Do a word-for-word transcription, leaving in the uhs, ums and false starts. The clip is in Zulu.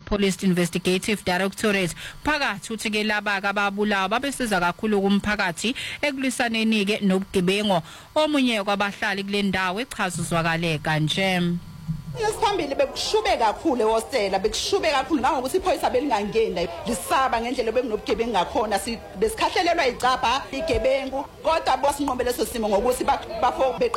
Police Investigative Directorate phakathi uthi ke laba ababulawa babesiza kakhulu kumphakathi ekulwisaneni ke nobugebengu. Omunye kwabahlali kule ndawo echazuzwakale kanje. Yesiphambili bekushube kakhulu ehostela bekushube kakhulu ngokuthi iphoyisa belingangena lisaba ngendlela bekunobugebengu ngakhona besikhahlelelwa icapha igebengu kodwa bosinqobe leso simo ngokuthi bafo